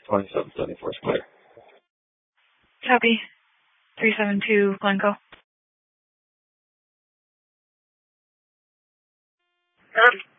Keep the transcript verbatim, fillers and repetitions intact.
twenty-seven seventy-four is clear. Copy. three seven two, Glencoe. Copy.